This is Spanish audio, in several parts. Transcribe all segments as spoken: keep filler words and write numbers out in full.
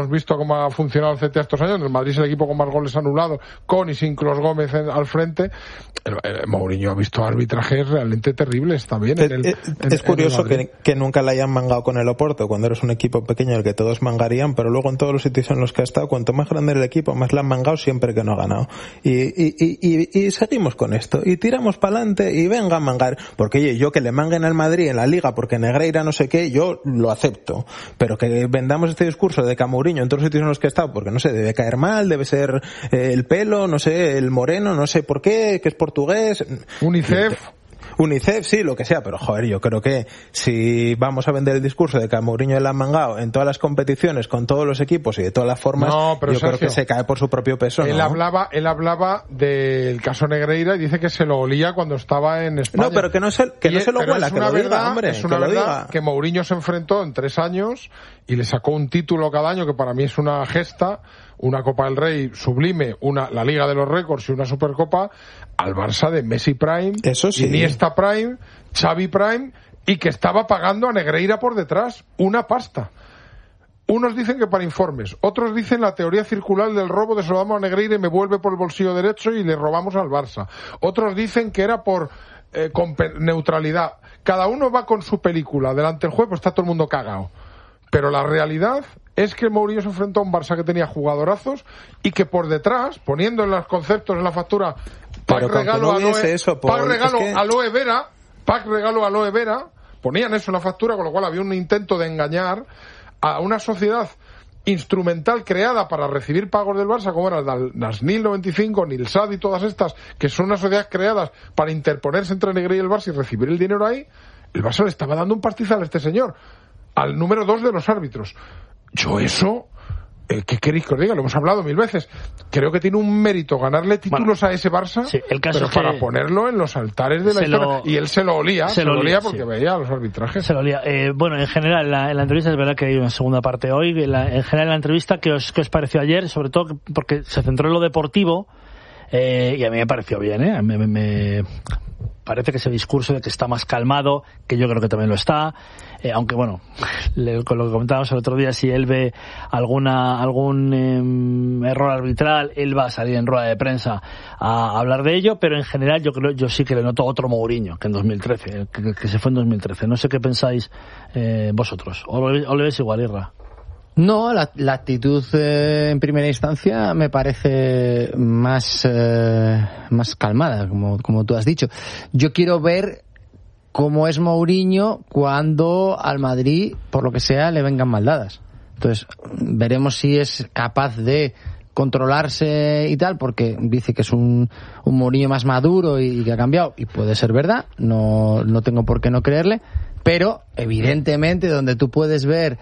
Hemos visto cómo ha funcionado el C T A estos años. El Madrid es el equipo con más goles anulados, con y sin Clos Gómez en, al frente. El, el Mourinho ha visto arbitrajes realmente terribles también. En el, es en, es curioso en que, que nunca le hayan mangado con el Oporto, cuando eres un equipo pequeño el que todos mangarían, pero luego en todos los sitios en los que ha estado, cuanto más grande el equipo, más le han mangado siempre que no ha ganado. Y, y, y, y, y seguimos con esto. Y tiramos para adelante y venga a mangar. Porque oye, yo que le manguen al Madrid en la Liga porque Negreira no sé qué, yo lo acepto. Pero que vendamos este discurso de que a Mourinho en todos los sitios en los que ha estado, porque no sé, debe caer mal, debe ser eh, el pelo, no sé, el moreno, no sé por qué, que es portugués. UNICEF. UNICEF, sí, lo que sea, pero joder, yo creo que si vamos a vender el discurso de que a Mourinho le han mangado en todas las competiciones, con todos los equipos y de todas las formas, no, pero yo Sergio, creo que se cae por su propio peso, él ¿no? hablaba, él hablaba del caso Negreira y dice que se lo olía cuando estaba en España. No, pero que no se, que y no es, se lo huela, es que lo verdad, diga, hombre, es una que lo verdad diga. Que Mourinho se enfrentó en tres años y le sacó un título cada año, que para mí es una gesta, una Copa del Rey sublime, una la Liga de los Récords y una Supercopa, al Barça de Messi Prime, eso sí, Iniesta Prime, Xavi Prime, y que estaba pagando a Negreira por detrás una pasta. Unos dicen que para informes, otros dicen la teoría circular del robo de Solamo a Negreira y me vuelve por el bolsillo derecho y le robamos al Barça. Otros dicen que era por eh, con neutralidad. Cada uno va con su película delante del juez, pues está todo el mundo cagado. Pero la realidad es que Mourinho se enfrentó a un Barça que tenía jugadorazos y que por detrás, poniendo en los conceptos en la factura, pack regalo, no aloe, eso, pack regalo es que... aloe vera, pack regalo aloe vera, ponían eso en la factura, con lo cual había un intento de engañar a una sociedad instrumental creada para recibir pagos del Barça, como eran las N I L noventa y cinco, Nilsad y todas estas, que son unas sociedades creadas para interponerse entre Negreira y el Barça y recibir el dinero ahí. El Barça le estaba dando un pastizal a este señor, al número dos de los árbitros. Yo eso, eh, ¿qué queréis que os diga? Lo hemos hablado mil veces. Creo que tiene un mérito ganarle títulos bueno, a ese Barça, sí, el caso pero es para que ponerlo en los altares de la historia. Lo, y él se lo olía, se, se lo olía porque sí. veía los arbitrajes. Se lo olía. Eh, bueno, en general, en la, en la entrevista, es verdad que hay una segunda parte hoy. En, la, en general, en la entrevista, ¿qué os, qué os pareció ayer? Sobre todo porque se centró en lo deportivo, eh, y a mí me pareció bien, ¿eh? Me, me, me parece que ese discurso de que está más calmado, que yo creo que también lo está, eh, aunque bueno, le, con lo que comentábamos el otro día, si él ve alguna algún eh, error arbitral, él va a salir en rueda de prensa a, a hablar de ello, pero en general yo creo yo sí que le noto otro Mourinho que en dos mil trece, que, que se fue en dos mil trece. No sé qué pensáis eh, vosotros, o lo, o lo ves igual, Irra. No, la, la actitud eh, en primera instancia me parece más eh, más calmada, como, como tú has dicho. Yo quiero ver cómo es Mourinho cuando al Madrid, por lo que sea, le vengan mal dadas. Entonces, veremos si es capaz de controlarse y tal, porque dice que es un, un Mourinho más maduro y que ha cambiado, y puede ser verdad, no, no tengo por qué no creerle, pero evidentemente donde tú puedes ver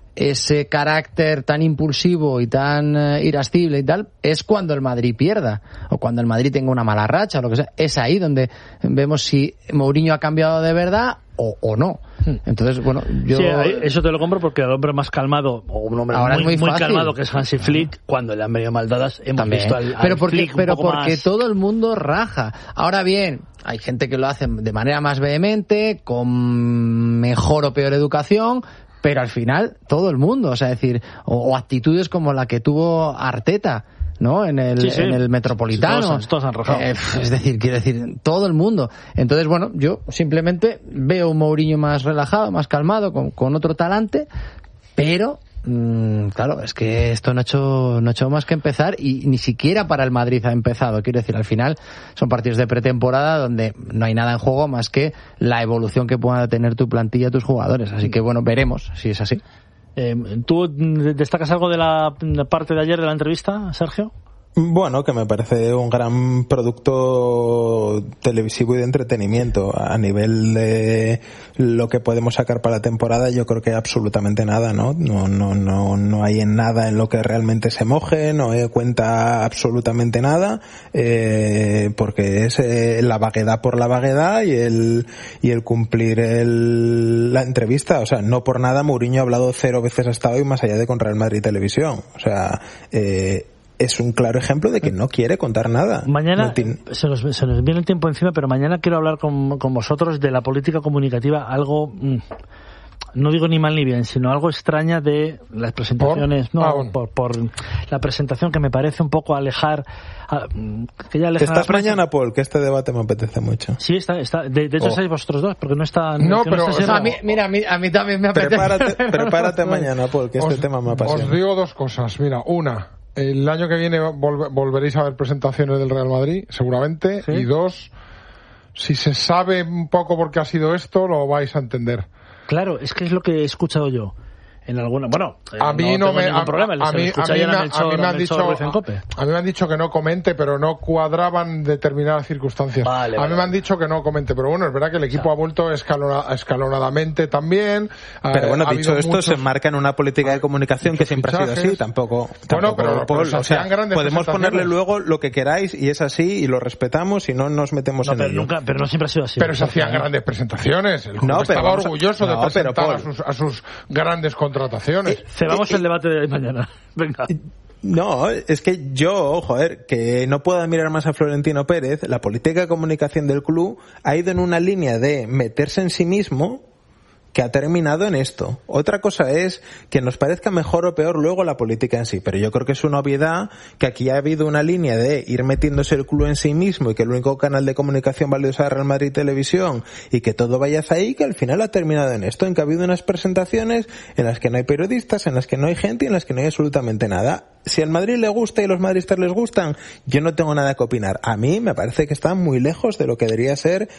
ese carácter tan impulsivo y tan uh, irascible y tal, es cuando el Madrid pierda, o cuando el Madrid tenga una mala racha, o lo que sea. Es ahí donde vemos si Mourinho ha cambiado de verdad o, o no. Entonces, bueno, yo... Sí, eso te lo compro porque el hombre más calmado, o un hombre ahora muy, es muy, muy calmado, que es Hansi Flick, cuando le han venido maldadas, hemos también visto al, al pero porque, Flick un pero poco porque más... todo el mundo raja. Ahora bien, hay gente que lo hace de manera más vehemente, con mejor o peor educación, pero al final todo el mundo, o sea, decir, o, o actitudes como la que tuvo Arteta, ¿no? En el, sí, sí. en el Metropolitano. Todos, todos han rajado. Eh, es decir, quiero decir, todo el mundo. Entonces, bueno, yo simplemente veo un Mourinho más relajado, más calmado, con, con otro talante, pero mmm, claro, es que esto no ha hecho no ha hecho más que empezar, y ni siquiera para el Madrid ha empezado. Quiero decir, al final son partidos de pretemporada donde no hay nada en juego más que la evolución que pueda tener tu plantilla, tus jugadores. Así que bueno, veremos si es así. Eh, ¿Tú destacas algo de la parte de ayer de la entrevista, Sergio? Bueno, que me parece un gran producto televisivo y de entretenimiento. A nivel de lo que podemos sacar para la temporada, yo creo que absolutamente nada, ¿no? No, no, no, no hay en nada en lo que realmente se moje, no cuenta absolutamente nada, eh, porque es eh, la vaguedad por la vaguedad y el, y el cumplir el, la entrevista. O sea, no por nada Mourinho ha hablado cero veces hasta hoy más allá de con Real Madrid Televisión. O sea, eh, es un claro ejemplo de que no quiere contar nada. Mañana no tiene... se, nos, se nos viene el tiempo encima, pero mañana quiero hablar con, con vosotros de la política comunicativa, algo mmm, no digo ni mal ni bien, sino algo extraña de las presentaciones, ¿Por? no, Ah, bueno. por, por la presentación que me parece un poco alejar, a, que ya aleja a la ¿Estás prensa. mañana, Paul? Que este debate me apetece mucho. Sí, está, está. De, de hecho, Oh. estáis vosotros dos, porque no está. No, que pero, está o sea, Sierra. A mí, mira, a mí, a mí también me apetece. Prepárate, prepárate mañana, Paul, que este os, tema me os apasiona. digo dos cosas. Mira, una, el año que viene volve- volveréis a ver presentaciones del Real Madrid, seguramente. ¿Sí? Y dos, si se sabe un poco por qué ha sido esto, lo vais a entender. Claro, es que es lo que he escuchado yo. En alguna, bueno, A mí no, tengo me ningún a, problema. a se lo mí, escuché a mí ayer me, a a Melchor- mí me a han Melchor dicho Ruiz en COPE. a mí me han dicho que no comente, pero no cuadraban determinadas circunstancias. Vale, a vale. mí me han dicho que no comente, pero bueno, es verdad que el equipo O sea, ha vuelto escalona- escalonadamente también. Pero bueno, ha dicho habido esto, muchos- se enmarca en una política de comunicación que muchos siempre ha sido fichajes. así. Tampoco, Bueno, tampoco pero- pero Paul, se o sea, hacían grandes podemos ponerle presentaciones. luego lo que queráis y es así y lo respetamos y no nos metemos No, en pero, ello. nunca, pero no siempre ha sido así. Pero se hacían Claro. grandes presentaciones. El club No, pero estaba vamos a- orgulloso de no, pero, presentar a, Paul. sus, a sus grandes contrataciones. Cebamos el debate de mañana. Venga. No, es que yo, joder, que no puedo admirar más a Florentino Pérez, la política de comunicación del club ha ido en una línea de meterse en sí mismo que ha terminado en esto. Otra cosa es que nos parezca mejor o peor luego la política en sí, pero yo creo que es una obviedad que aquí ha habido una línea de ir metiéndose el club en sí mismo y que el único canal de comunicación válido sea Real Madrid Televisión y que todo vaya hacia ahí, que al final ha terminado en esto, en que ha habido unas presentaciones en las que no hay periodistas, en las que no hay gente y en las que no hay absolutamente nada. Si al Madrid le gusta y los madridistas les gustan, yo no tengo nada que opinar. A mí me parece que están muy lejos de lo que debería ser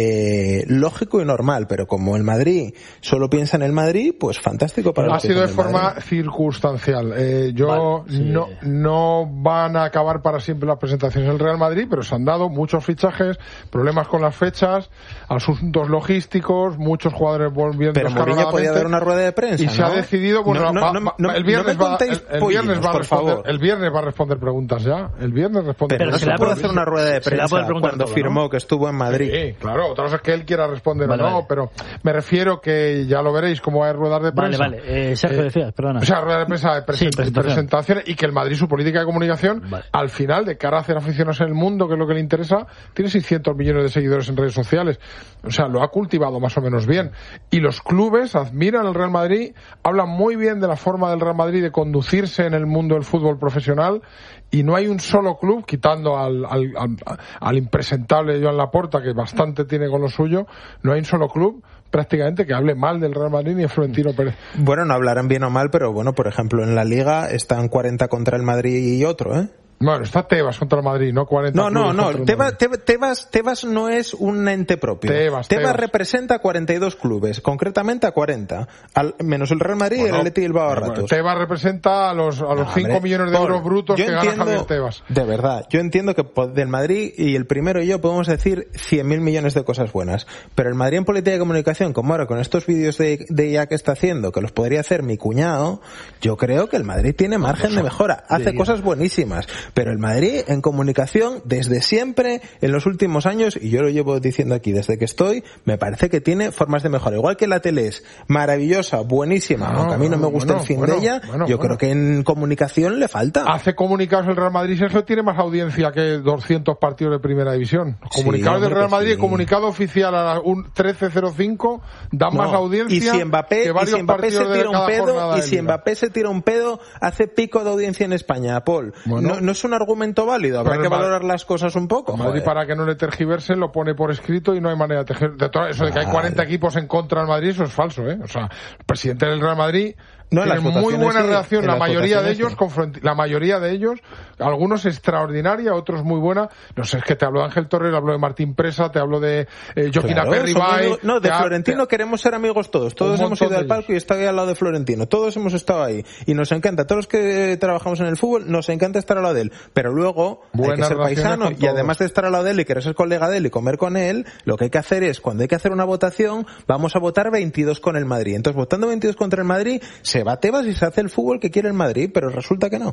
eh, lógico y normal, pero como el Madrid solo piensa en el Madrid, pues fantástico para Ha los que sido de piensan en el forma Madrid. circunstancial. Eh, yo Vale, sí. no, no van a acabar para siempre las presentaciones del Real Madrid, pero se han dado muchos fichajes, problemas con las fechas, asuntos logísticos, muchos jugadores volviendo Pero Mourinho podía dar una rueda de prensa, y se ¿no? ha decidido, bueno, No, no, va- no, va- no, el no viernes me va, contéis el, el viernes pollinos, va a por responder, favor. el viernes va a responder preguntas ya, el viernes responde Pero, Pero no se se le ha puede pre- hacer una rueda de se le ha prensa podido preguntar cuando todo, firmó ¿no? que estuvo en Madrid. Sí, claro, otra cosa es que él quiera responder Vale, o no, vale. pero me refiero que ya lo veréis como hay ruedas de Vale, prensa. vale. Eh, Sergio Eh, decías, perdona. O sea, rueda de prensa de presen- Sí, presentación. presentaciones y que el Madrid, su política de comunicación, Vale. al final, de cara a hacer aficionados en el mundo, que es lo que le interesa, tiene seiscientos millones de seguidores en redes sociales. O sea, lo ha cultivado más o menos bien. Y los clubes admiran al Real Madrid, hablan muy bien de la forma del Real Madrid de conducirse en el mundo del fútbol profesional y no hay un solo club, quitando al, al, al, al impresentable Joan Laporta, que bastante tiene con lo suyo, no hay un solo club prácticamente que hable mal del Real Madrid ni de Florentino Pérez. Bueno, no hablarán bien o mal, pero bueno, por ejemplo, en la Liga están cuarenta contra el Madrid y otro, ¿eh? Bueno, está Tebas contra el Madrid, no cuarenta No, no, clubes no. contra el Tebas, Madrid. Tebas, Tebas, Tebas no es un ente propio. Tebas, Tebas. representa a cuarenta y dos clubes, concretamente a cuarenta, al, menos el Real Madrid y el Bueno, Atleti Bilbao a bueno, ratos. Tebas representa a los, a los No, cinco hombre, millones de Paul, euros brutos yo que gana entiendo- Javier Tebas. De verdad, yo entiendo que po- del Madrid y el primero y yo podemos decir cien mil millones de cosas buenas, pero el Madrid en política de comunicación, como ahora con estos vídeos de, de I A que está haciendo, que los podría hacer mi cuñado, yo creo que el Madrid tiene margen de mejora, hace cosas buenísimas, pero el Madrid en comunicación desde siempre, en los últimos años, y yo lo llevo diciendo aquí desde que estoy, me parece que tiene formas de mejora. Igual que la tele es maravillosa, buenísima, No, aunque a mí no me gusta bueno, el fin bueno, de ella, bueno, yo bueno. creo que en comunicación le falta. Hace comunicados el Real Madrid, eso tiene más audiencia que doscientos partidos de primera división. Comunicados Sí, del hombre, Real que Madrid, sí. comunicado oficial a las un trece cero cinco, da más No, audiencia y si Mbappé, que y varios si Mbappé se partidos de tira un cada jornada pedo y de si Liga. Mbappé se tira un pedo hace pico de audiencia en España, Paul. Bueno. no, no es un argumento válido, habrá Pero que el Ma- valorar las cosas un poco. El Madrid, joder. para que no le tergiversen, lo pone por escrito y no hay manera de tejer. De todo eso de que hay Vale. cuarenta equipos en contra del Madrid, eso es falso, ¿eh? O sea, el presidente del Real Madrid No, en tiene las muy votaciones buena sí, relación, en la las mayoría de votaciones ellos, sí. con Florent- la mayoría de ellos, algunos extraordinaria, otros muy buena. No sé, es que te hablo de Ángel Torres, hablo de Martín Presa, te hablo de eh, Joaquín Claro, Aperribay. somos amigos- no, de te ha- Florentino te- queremos ser amigos todos. Todos Un hemos montón ido al de palco ellos. y está ahí al lado de Florentino. Todos hemos estado ahí. Y nos encanta. Todos los que trabajamos en el fútbol, nos encanta estar al lado de él. Pero luego hay que Buenas ser relaciones paisano. con Y todos. además de estar al lado de él y querer ser colega de él y comer con él, lo que hay que hacer es, cuando hay que hacer una votación, vamos a votar veintidós con el Madrid. Entonces, votando veintidós contra el Madrid, se va Tebas y se hace el fútbol que quiere el Madrid. Pero resulta que no.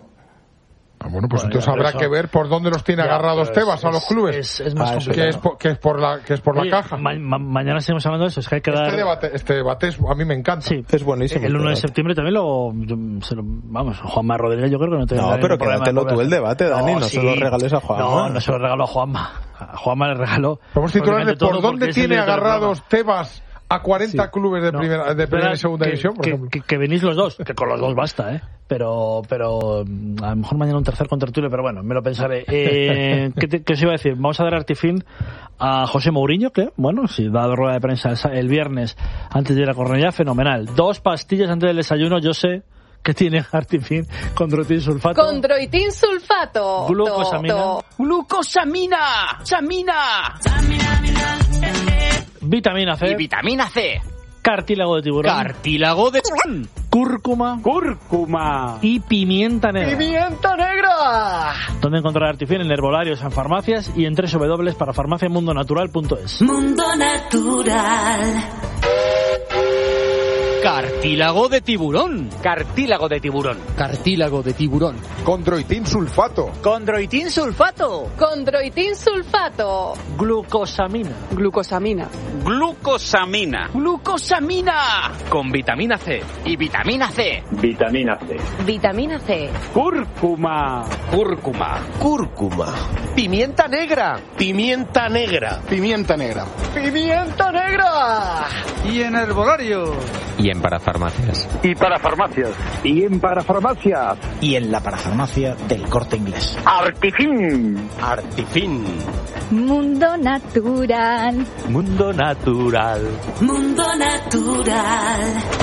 Ah, bueno, pues Bueno, entonces ya, habrá pero que eso- ver por dónde los tiene Ya, agarrados pero es- Tebas a los es- clubes. Es, es más Ah, eso que, complicado. es por, que es por la que es por Oye, la caja. ma- ma- mañana seguimos hablando de eso, es que hay que dar... Este debate, este debate es- a mí me encanta. Sí, Es buenísimo el el uno de debate. septiene también lo, yo- se lo- vamos, Juanma Rodríguez yo creo que no tiene No, ningún pero problema quédatelo en poder tú el hacer. debate, Dani, no se lo regales a Juanma. No, no se lo regalo a Juanma. A Juanma le regaló. Vamos a titular de prácticamente todo por dónde porque es el tiene director del agarrados Tebas a cuarenta sí. clubes de, no, primera, de primera y segunda que, división, por que, ejemplo. Que, que venís los dos, que con los dos basta, ¿eh? Pero, pero a lo mejor mañana un tercer contertulio, pero bueno, me lo pensaré. Eh, ¿qué, te, ¿Qué os iba a decir? Vamos a dar artifín a José Mourinho, que, bueno, si da rueda de prensa el, el viernes antes de ir a Cornellá, fenomenal. Dos pastillas antes del desayuno, yo sé que tiene artifín condroitin sulfato. Condroitin sulfato. Glucosamina. To, to. Glucosamina. Samina. Vitamina C. Y vitamina C. Cartílago de tiburón. Cartílago de tiburón. Cúrcuma. Cúrcuma. Y pimienta negra. ¡Pimienta negra! ¿Dónde encontrar Artifin? En herbolarios, en farmacias y en doble u doble u doble u para farmacia mundo natural punto es. Mundo Natural. Cartílago de tiburón. Cartílago de tiburón. Cartílago de tiburón. Condroitin sulfato. Condroitin sulfato. Condroitin sulfato. Glucosamina. Glucosamina. Glucosamina. Glucosamina. Con vitamina C. Y vitamina C. Vitamina C. Vitamina C. Cúrcuma. Cúrcuma. Cúrcuma. Pimienta negra. Pimienta negra. Pimienta negra. Pimienta negra. Y en herbolario. Y en parafarmacias. Y para farmacias. Y en parafarmacias. Y en la parafarmacia del Corte Inglés. Artifin. Artifin. Mundo Natural. Mundo Natural. Mundo Natural.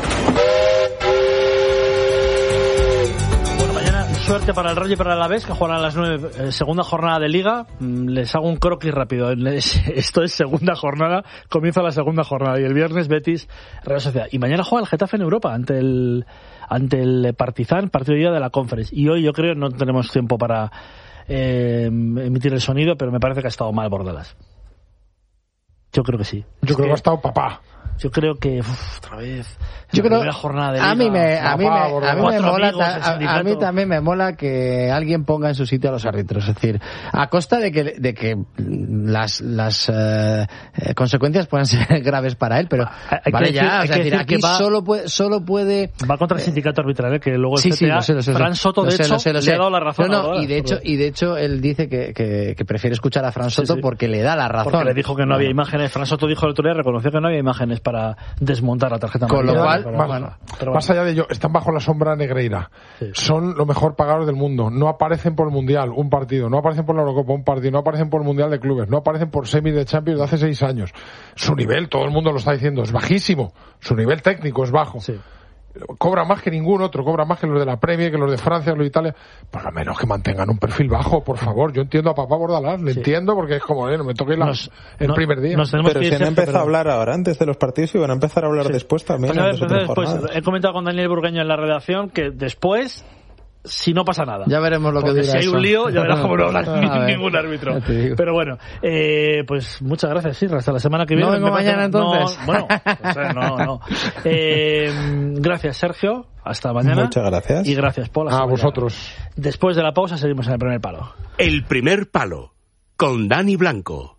Bueno, mañana suerte para el Rayo y para el Alavés, que juegan a las nueve, eh, segunda jornada de Liga. Les hago un croquis rápido. Esto es segunda jornada, comienza la segunda jornada. Y el viernes Betis, Real Sociedad. Y mañana juega el Getafe en Europa ante el ante el Partizan, partido de día de la Conference. Y hoy yo creo no tenemos tiempo para eh, emitir el sonido, pero me parece que ha estado mal Bordalas. Yo creo que sí. Yo es creo que, que ha estado papá. Yo creo que uf, otra vez. Yo creo primera jornada de Liga, a mí me a mí me, a mí me mola amigos, a, a mí también me mola que alguien ponga en su sitio a los árbitros, es decir, a costa de que de que las las eh, consecuencias puedan ser graves para él, pero hay vale que ya, decir, o sea, decir aquí que va, solo puede solo puede va contra el sindicato arbitral, ¿eh? Que luego el sí, C T A, sí, lo sé, lo sé, Fran Soto de sé, hecho lo sé, lo sé. le ha dado la razón. No, no, ahora, y de hecho y de hecho él dice que, que, que prefiere escuchar a Fran Soto sí, sí. porque le da la razón. Porque le dijo que no había imágenes. Fran Soto dijo el otro día, reconoció que no había imágenes para desmontar la tarjeta con amarilla. Lo cual, pero, más, bueno, pero más allá de ello, están bajo la sombra Negreira. Sí. Son lo mejor pagados del mundo. No aparecen por el Mundial, un partido. No aparecen por la Eurocopa, un partido. No aparecen por el Mundial de Clubes. No aparecen por semi de Champions de hace seis años. Su nivel, todo el mundo lo está diciendo, es bajísimo. Su nivel técnico es bajo. Sí. Cobra más que ningún otro, cobra más que los de la Premier, que los de Francia, los de Italia. Por lo menos que mantengan un perfil bajo, por favor. Yo entiendo a papá Bordalás, le sí. entiendo porque es como, eh, no me toque la, nos, el no, primer día. Pero si han empezado a hablar ahora antes de los partidos y van a empezar a hablar sí. después también. Pues ver, después, he comentado con Daniel Burgueño en la redacción que después, si no pasa nada. Ya veremos lo que dura si hay eso. un lío, ya verás cómo no habla a ningún árbitro. Pero bueno, eh, pues muchas gracias, sí, hasta la semana que viene. No vengo mañana entonces. No, bueno, pues, eh, no, no. Eh, gracias, Sergio. Hasta mañana. Muchas gracias. Y gracias, Paul. A vosotros. Después de la pausa seguimos en el primer palo. El primer palo, con Dani Blanco.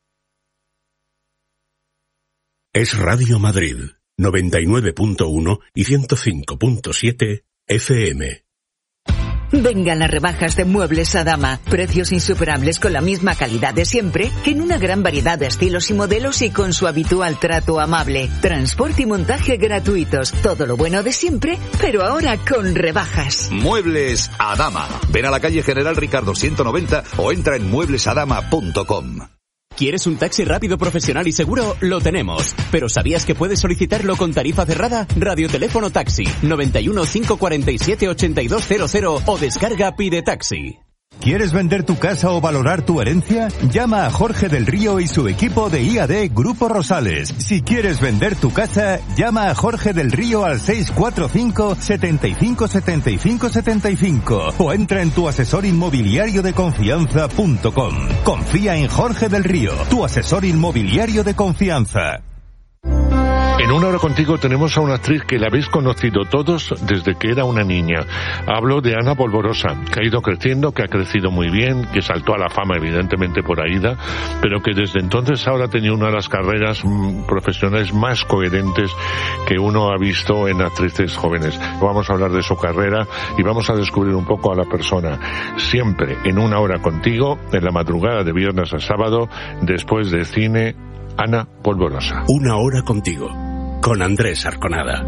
Es Radio Madrid, noventa y nueve punto uno y ciento cinco punto siete F M. Vengan las rebajas de Muebles Adama. Precios insuperables con la misma calidad de siempre, en una gran variedad de estilos y modelos y con su habitual trato amable. Transporte y montaje gratuitos. Todo lo bueno de siempre, pero ahora con rebajas. Muebles Adama. Ven a la calle General Ricardo ciento noventa o entra en muebles adama punto com. ¿Quieres un taxi rápido, profesional y seguro? Lo tenemos. ¿Pero sabías que puedes solicitarlo con tarifa cerrada? Radioteléfono Taxi, noventa y uno, cinco cuarenta y siete, ochenta y dos cero cero o descarga Pide Taxi. ¿Quieres vender tu casa o valorar tu herencia? Llama a Jorge del Río y su equipo de I A D Grupo Rosales. Si quieres vender tu casa, llama a Jorge del Río al seis cuatro cinco, setenta y cinco, setenta y cinco, setenta y cinco o entra en tu asesor inmobiliario de confianza punto com. Confía en Jorge del Río, tu asesor inmobiliario de confianza. En Una Hora Contigo tenemos a una actriz que la habéis conocido todos desde que era una niña. Hablo de Ana Polvorosa, que ha ido creciendo, que ha crecido muy bien, que saltó a la fama evidentemente por Aída, pero que desde entonces ahora ha tenido una de las carreras mm, profesionales más coherentes que uno ha visto en actrices jóvenes. Vamos a hablar de su carrera y vamos a descubrir un poco a la persona. Siempre en Una Hora Contigo, en la madrugada de viernes a sábado, después de cine Ana Polvorosa. Una hora contigo, con Andrés Arconada.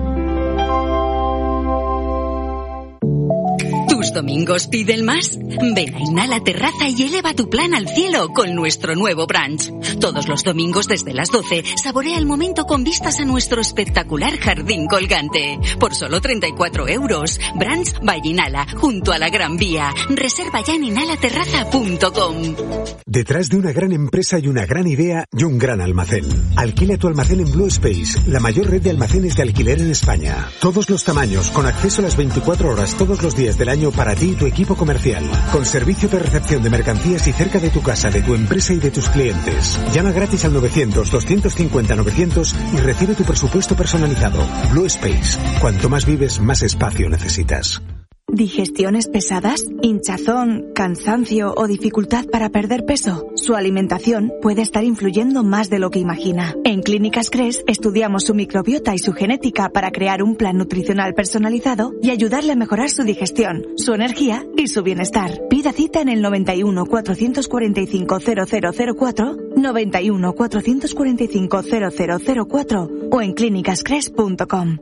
¿Tus domingos piden más? Ven a Inhala Terraza y eleva tu plan al cielo con nuestro nuevo brunch. Todos los domingos desde las doce, saborea el momento con vistas a nuestro espectacular jardín colgante. Por solo treinta y cuatro euros. Brunch by Inhala, junto a la Gran Vía. Reserva ya en inhala terraza punto com. Detrás de una gran empresa hay una gran idea y un gran almacén. Alquila tu almacén en Blue Space, la mayor red de almacenes de alquiler en España. Todos los tamaños, con acceso a las veinticuatro horas todos los días del año para ti y tu equipo comercial. Con servicio de recepción de mercancías y cerca de tu casa, de tu empresa y de tus clientes. Llama gratis al novecientos, doscientos cincuenta, novecientos y recibe tu presupuesto personalizado. Blue Space. Cuanto más vives, más espacio necesitas. ¿Digestiones pesadas? ¿Hinchazón, cansancio o dificultad para perder peso? Su alimentación puede estar influyendo más de lo que imagina. En Clínicas Cres estudiamos su microbiota y su genética para crear un plan nutricional personalizado y ayudarle a mejorar su digestión, su energía y su bienestar. Pida cita en el noventa y uno, cuatrocientos cuarenta y cinco, cero cero cero cuatro, noventa y uno, cuatrocientos cuarenta y cinco, cero cero cero cuatro o en clínicas cres punto com.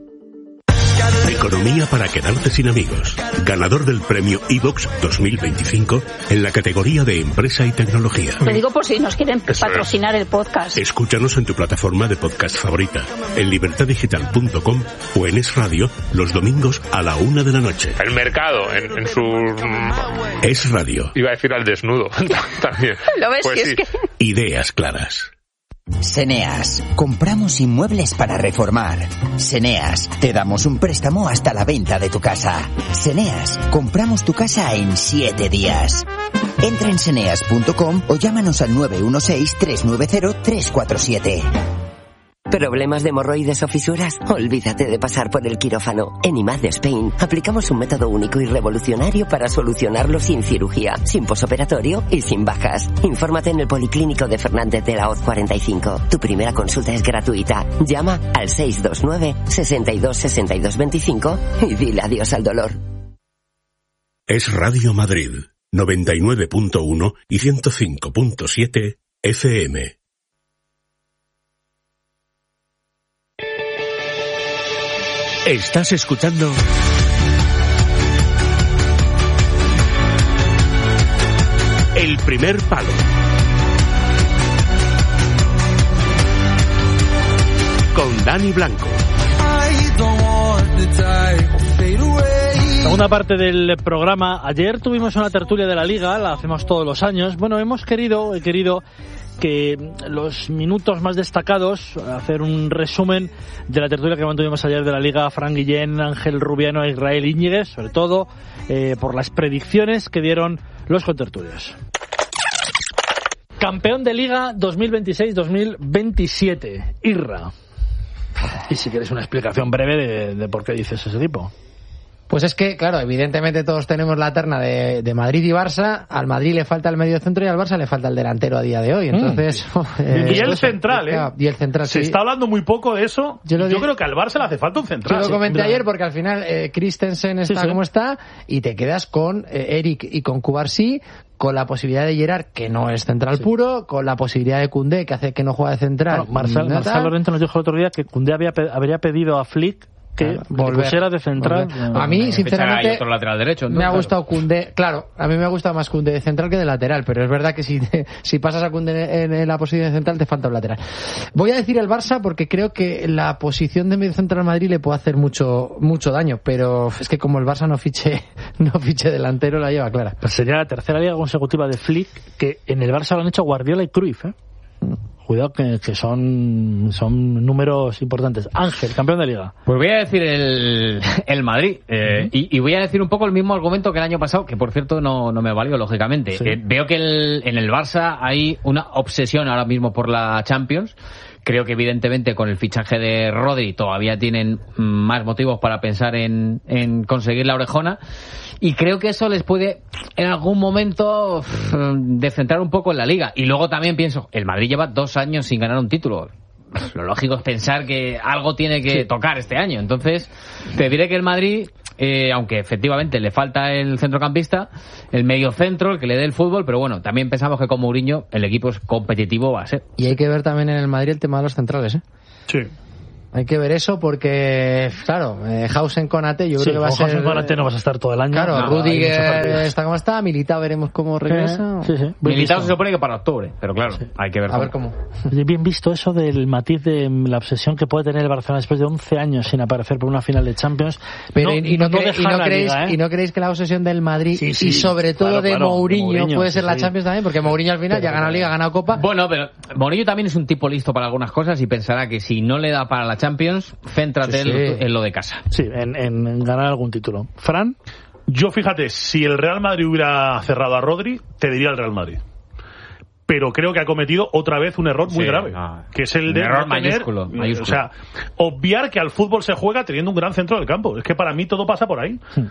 Economía para quedarte sin amigos. Ganador del premio iVox dos mil veinticinco en la categoría de empresa y tecnología. Lo digo por si nos quieren Eso patrocinar es. el podcast. Escúchanos en tu plataforma de podcast favorita, en libertad digital punto com o en Es Radio los domingos a la una de la noche. El mercado, en, en su... Es Radio. Iba a decir al desnudo también. ¿Lo ves? Pues que sí. es que... Ideas claras. Seneas, compramos inmuebles para reformar. Seneas, te damos un préstamo hasta la venta de tu casa. Seneas, compramos tu casa en siete días. Entra en seneas punto com o llámanos al nueve uno seis, tres nueve cero, tres cuatro siete. ¿Problemas de hemorroides o fisuras? Olvídate de pasar por el quirófano. En I M A D Spain aplicamos un método único y revolucionario para solucionarlo sin cirugía, sin posoperatorio y sin bajas. Infórmate en el Policlínico de Fernández de la Hoz cuarenta y cinco. Tu primera consulta es gratuita. Llama al seis dos nueve, seis dos, seis dos dos cinco y dile adiós al dolor. Es Radio Madrid, noventa y nueve punto uno y ciento cinco punto siete F M. Estás escuchando El Primer Palo con Dani Blanco. Segunda parte del programa. Ayer tuvimos una tertulia de la Liga, la hacemos todos los años. Bueno, hemos querido, he querido que los minutos más destacados, hacer un resumen de la tertulia que mantuvimos ayer de la Liga, Fran Guillén, Ángel Rubiano e Israel Íñiguez, sobre todo eh, por las predicciones que dieron los contertulios. Campeón de Liga dos mil veintiséis dos mil veintisiete, Irra. Y si quieres una explicación breve de, de por qué dices ese tipo. Pues es que, claro, evidentemente todos tenemos la terna de, de Madrid y Barça. Al Madrid le falta el medio centro y al Barça le falta el delantero a día de hoy. Entonces, mm. eh, y el central, ¿eh? Y el central, Se sí. está hablando muy poco de eso. Yo, yo yo creo que al Barça le hace falta un central. Yo lo comenté sí. ayer porque al final eh, Christensen está sí, sí. como está y te quedas con eh, Eric y con Cubarsí, con la posibilidad de Gerard, que no es central sí. puro, con la posibilidad de Koundé, que hace que no juega de central. Bueno, Marcel, Marcel Lorente nos dijo el otro día que Koundé había, habría pedido a Flick que volver, pusiera de central. Volver. A mí, sinceramente, otro lateral derecho, me ha gustado Koundé. Claro, a mí me ha gustado más Koundé de central que de lateral, pero es verdad que si, te, si pasas a Koundé en, en la posición de central te falta un lateral. Voy a decir el Barça porque creo que la posición de medio central Madrid le puede hacer mucho mucho daño, pero es que como el Barça no fiche no fiche delantero, la lleva clara. Pues sería la tercera liga consecutiva de Flick, que en el Barça lo han hecho Guardiola y Cruyff, ¿eh? Cuidado que, que son son números importantes. Ángel, campeón de Liga. Pues voy a decir el, el Madrid. Eh, uh-huh. y, y voy a decir un poco el mismo argumento que el año pasado, que por cierto no, no me valió, lógicamente. Sí. Eh, veo que el, en el Barça hay una obsesión ahora mismo por la Champions. Creo que evidentemente con el fichaje de Rodri todavía tienen más motivos para pensar en, en conseguir la orejona. Y creo que eso les puede en algún momento descentrar un poco en la Liga. Y luego también pienso, el Madrid lleva dos años sin ganar un título. Lo lógico es pensar que algo tiene que sí. tocar este año. Entonces, te diré que el Madrid eh, aunque efectivamente le falta el centrocampista, el mediocentro, el que le dé el fútbol, pero bueno, también pensamos que con Mourinho el equipo es competitivo va a ser. Y hay que ver también en el Madrid el tema de los centrales, ¿eh? Sí. Hay que ver eso porque, claro, eh, Hausen Konate yo sí, creo que va a ser... Hausen Konate no vas a estar todo el año. Claro, no, Rudiger está como está, Militao veremos cómo regresa. Sí, sí, sí. Militao se supone que para octubre, pero claro, sí. hay que ver a cómo. ver cómo. Bien visto eso del matiz de la obsesión que puede tener el Barcelona después de once años sin aparecer por una final de Champions. Pero no, y, y, no no cre y, no creéis, liga, ¿eh? y no creéis que la obsesión del Madrid sí, sí, y sobre todo claro, de, claro, Mourinho de Mourinho puede ser sí, la sí. Champions también, porque Mourinho al final pero, ya ha ganado Liga, ha ganado Copa. Bueno, pero Mourinho también es un tipo listo para algunas cosas y pensará que si no le da para la Champions, céntrate sí, sí. En, en lo de casa. Sí, en, en ganar algún título. Fran. Yo, fíjate, si el Real Madrid hubiera cerrado a Rodri, te diría el Real Madrid. Pero creo que ha cometido otra vez un error muy sí, grave, no, que es el de error no tener, mayúsculo, mayúsculo. O sea, obviar que al fútbol se juega teniendo un gran centro del campo. Es que para mí todo pasa por ahí. Sí.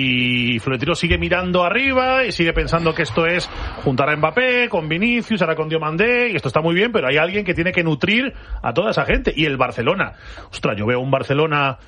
Y Florentino sigue mirando arriba y sigue pensando que esto es juntar a Mbappé con Vinicius, ahora con Diomandé, y esto está muy bien, pero hay alguien que tiene que nutrir a toda esa gente. Y el Barcelona, ostras, yo veo un Barcelona...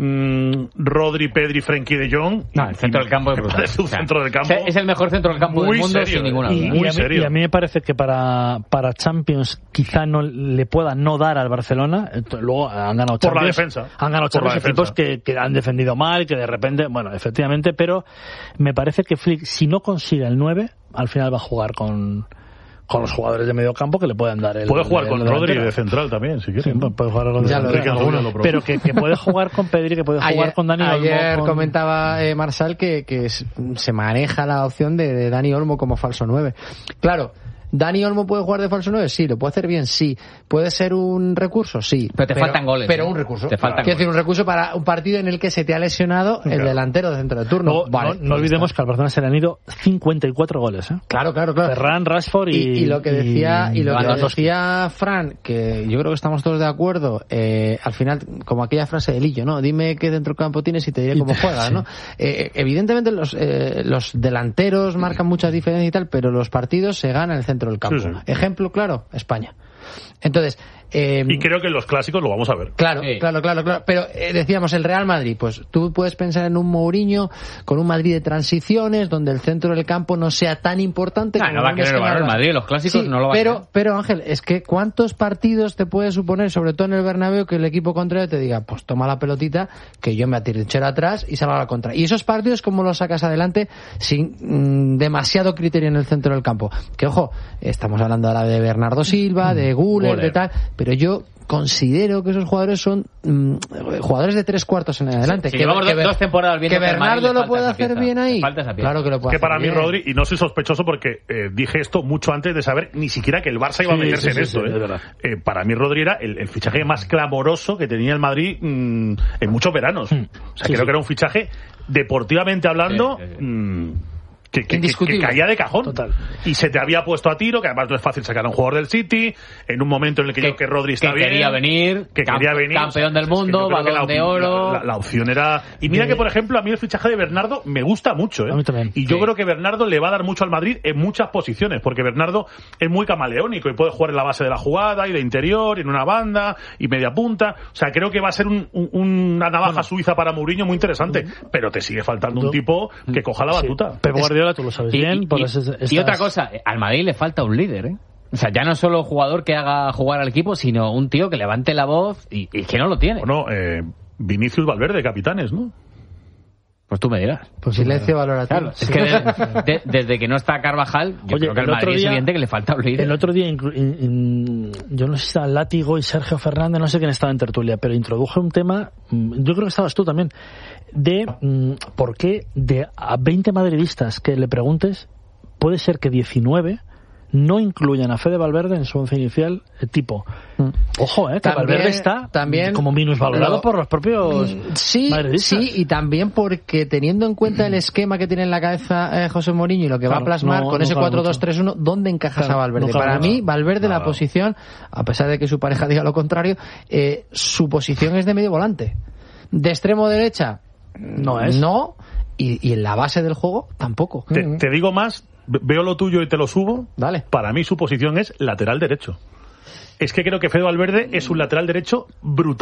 Mm, Rodri, Pedri, Frenkie de Jong. No, el centro del campo es brutal. Es un centro del campo. Es el mejor centro del campo del mundo, serio, sin ninguna duda. Y, muy y, a mí, serio. y a mí me parece que para, para Champions quizá no le pueda no dar al Barcelona. Luego han ganado Por Champions. la defensa. Han ganado Champions equipos que, que han defendido mal, que de repente, bueno, efectivamente, pero me parece que Flick, si no consigue el nueve, al final va a jugar con... con los jugadores de medio campo que le puedan dar el... Puede jugar el, con el Rodri de central también, si quiere. Sí, puede jugar con ya lo Enrique alguno, pero que, que puede jugar con Pedri, que puede jugar ayer, con Dani Olmo. Ayer con... comentaba eh, Marsal que, que se maneja la opción de, de Dani Olmo como falso nueve. Claro, ¿Dani Olmo puede jugar de falso nueve? Sí. ¿Lo puede hacer bien? Sí. ¿Puede ser un recurso? Sí. Pero te pero, faltan goles. Pero ¿eh? un recurso. Te faltan Quiero decir, un recurso para un partido en el que se te ha lesionado el claro. delantero de centro de turno. No, vale, no, no olvidemos está. que al Barcelona se le han ido cincuenta y cuatro goles. ¿eh? Claro, claro, claro. Ferran, Rashford y... Y, y lo que decía, y, y lo que Dos. decía Fran, que yo creo que estamos todos de acuerdo, eh, al final, como aquella frase de Lillo, ¿no? Dime qué centrocampo tienes y te diré cómo juegas, sí. ¿no? Eh, evidentemente los, eh, los delanteros marcan muchas diferencias y tal, pero los partidos se ganan en el centro del campo. Sí, sí. Ejemplo claro, España. Entonces, eh, y creo que en los clásicos lo vamos a ver. Claro, sí. claro, claro, claro. Pero eh, decíamos el Real Madrid, pues tú puedes pensar en un Mourinho con un Madrid de transiciones donde el centro del campo no sea tan importante. No, como no va a querer el el Madrid, los clásicos sí, no lo va pero, a querer. Pero Ángel, es que ¿cuántos partidos te puede suponer, sobre todo en el Bernabéu, que el equipo contrario te diga, pues toma la pelotita, que yo me atrinchero atrás y salgo a la contra? Y esos partidos, ¿cómo los sacas adelante sin mmm, demasiado criterio en el centro del campo? Que ojo, estamos hablando ahora de Bernardo Silva, de Güler, de tal, pero yo considero que esos jugadores son mmm, jugadores de tres cuartos en adelante. Sí, que, llevamos que, dos temporadas viendo que Bernardo lo puede hacer bien ahí. Claro que lo puede que hacer para mí bien. Rodri, y no soy sospechoso porque eh, dije esto mucho antes de saber ni siquiera que el Barça iba a meterse sí, en sí, esto. Sí, eh. Eh, para mí Rodri era el, el fichaje más clamoroso que tenía el Madrid mmm, en muchos veranos. Mm. O sea, sí, creo sí. que era un fichaje deportivamente hablando... Sí, sí, sí. Mmm, Que, que, que, que caía de cajón. Total. Y se te había puesto a tiro, que además no es fácil sacar a un jugador del City, en un momento en el que, que yo que Rodri está que bien. Quería venir, que camp quería venir. Campeón del mundo, o sea, balón la, de oro. La, la, la opción era... Y mira de... que, por ejemplo, a mí el fichaje de Bernardo me gusta mucho. ¿eh? A mí también. Y yo sí. creo que Bernardo le va a dar mucho al Madrid en muchas posiciones, porque Bernardo es muy camaleónico y puede jugar en la base de la jugada y de interior, y en una banda, y media punta. O sea, creo que va a ser un, un, una navaja bueno. suiza para Mourinho muy interesante. Pero te sigue faltando un tipo que coja la batuta. Sí. Pep Guardiola, tú lo sabes bien. Y, Por y, eso estás... y otra cosa, al Madrid le falta un líder, ¿eh? O sea, ya no solo jugador que haga jugar al equipo, sino un tío que levante la voz y, y que no lo tiene. Bueno, eh, Vinicius Valverde, capitanes, ¿no? Pues tú me dirás. Pues silencio valorativo. Claro, es que de, de, desde que no está Carvajal, yo Oye, creo que al Madrid día, es evidente que le falta un líder. El otro día, inclu, in, in, yo no sé si estaba Látigo y Sergio Fernández, no sé quién estaba en tertulia, pero introduje un tema, yo creo que estabas tú también, de mm, por qué de a veinte madridistas que le preguntes, puede ser que diecinueve no incluyan a Fede Valverde en su once inicial eh, tipo. Mm. Ojo, eh, que también, Valverde está también como minusvalorado lo, por los propios sí, madridistas. Sí, y también porque teniendo en cuenta el esquema que tiene en la cabeza eh, José Mourinho y lo que claro, va a plasmar no, con no ese cuatro dos tres uno, ¿dónde encajas claro, a Valverde? No Para mí, Valverde, claro. la posición, a pesar de que su pareja diga lo contrario, eh, su posición es de medio volante. De extremo derecha, no es. No, y, y en la base del juego, tampoco. Te, te digo más, veo lo tuyo y te lo subo. Dale. Para mí su posición es lateral derecho. Es que creo que Fede Valverde es un lateral derecho brutal.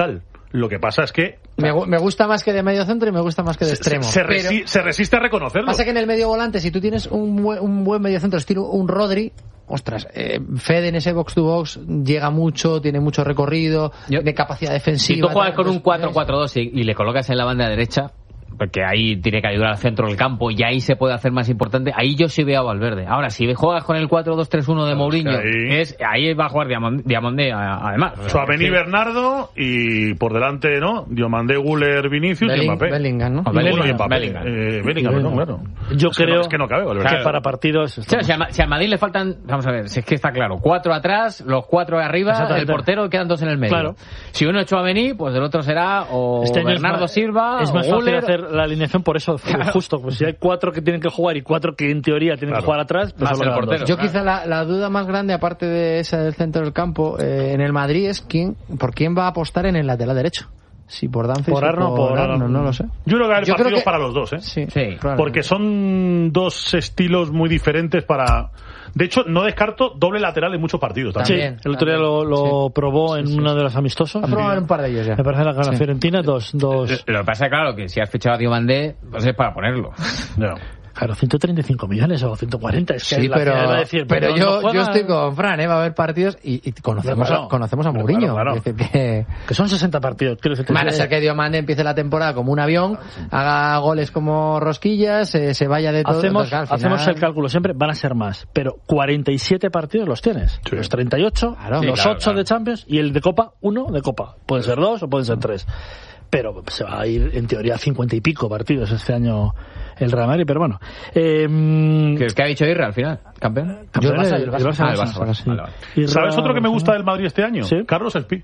Lo que pasa es que... Me, me gusta más que de medio centro y me gusta más que de extremo. Se, se, resi pero se resiste a reconocerlo. Pasa que en el medio volante, si tú tienes un, buen, un buen medio centro, estilo un Rodri, ostras, eh, Fede en ese box to box llega mucho, tiene mucho recorrido, Yo, tiene capacidad defensiva. Si tú juegas con un cuatro cuatro dos y, y le colocas en la banda derecha, porque ahí tiene que ayudar al centro del campo y ahí se puede hacer más importante, ahí yo sí veo a Valverde. Ahora, si juegas con el cuatro dos tres uno de Mourinho, ahí... es ahí va a jugar Diamandé, además. Tchouaméni, sí. Bernardo y por delante, ¿no? Diomandé, Guller, Vinicius Belling, y Mbappé. Bellingham, ¿no? Oh, Bellingham, Bellingham. Bellingham. Eh, Bellingham, Bellingham. No, claro. Yo es creo que no, es que no cabe, Valverde. que para partidos... Sí, si, a, si al Madrid le faltan, vamos a ver, si es que está claro, cuatro atrás, los cuatro arriba, el portero, quedan dos en el medio. Claro. Si uno es Tchouaméni, pues el otro será o este Bernardo es más, Silva es o más Guller. fácil hacer la alineación por eso. Claro. Justo, pues si hay cuatro que tienen que jugar y cuatro que en teoría tienen claro. que jugar atrás, pues más el portero. Yo quizá la, la duda más grande, aparte de esa del centro del campo, eh, en el Madrid es quién, por quién va a apostar en el lateral derecho. Si por Dumfries por Arno, o por, por Arno, Arno, no lo sé. Yo creo que hay Yo partidos que... para los dos, ¿eh? Sí, sí. Porque son dos estilos muy diferentes para... De hecho, no descarto doble lateral en muchos partidos también. Sí, el otro día lo, lo sí. probó en sí, sí. uno de los amistosos. Ha probado en un par de ellos ya. Me parece la gana sí. Fiorentina, dos, dos... Lo que pasa es claro que si has fichado a Diomandé, pues es para ponerlo. No. Claro, ciento treinta y cinco millones o ciento cuarenta. Es que sí, la pero, va a decir, pero, pero yo, no yo estoy con Fran, ¿eh? Va a haber partidos y, y conocemos, claro, a, conocemos a Mourinho. Claro, claro. Que, que son sesenta partidos. Van a ser que Diomandé empiece la temporada como un avión, haga goles como rosquillas, eh, se vaya de todo. Hacemos, entonces, final... hacemos el cálculo siempre, van a ser más. Pero cuarenta y siete partidos los tienes. Sí. Los treinta y ocho, claro, los claro, ocho claro. de Champions y el de Copa, uno de Copa. Pueden ser dos o pueden ser tres. Pero se va a ir, en teoría, a cincuenta y pico partidos este año el Real Madrid, pero bueno. Eh, ¿Qué, ¿Qué ha dicho Irra al final? ¿Campeón? Yo el Barça, el Barça, el Barça, ah, el Barça, Barça, sí. vale, vale. Irra, ¿Sabes otro que me gusta del Madrid este año? ¿Sí? Carlos Espí.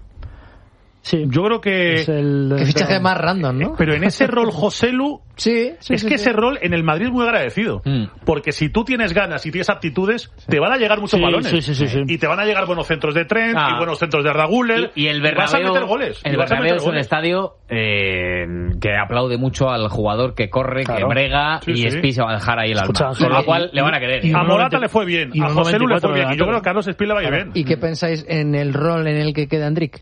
Sí. Yo creo que... Es el... Que fichaje más random, ¿no? Pero en ese rol Joselu... sí, sí, es sí, que sí. ese rol en el Madrid es muy agradecido. Mm. Porque si tú tienes ganas y tienes aptitudes, sí. te van a llegar muchos sí, balones. Sí, sí, sí, sí. Y te van a llegar buenos centros de Trent ah. y buenos centros de Arda Güler. Y, y el Bernabéu... Y vas a meter goles. El Bernabéu es un estadio eh, que aplaude mucho al jugador que corre, claro. que brega sí, y sí. Espí se va a dejar ahí el alma. Con lo cual le van a querer. Y a Morata le fue bien, a Joselu le fue bien. Y yo creo que a Carlos Espí le va a ir bien. ¿Y qué pensáis en el rol en el que queda Endrick?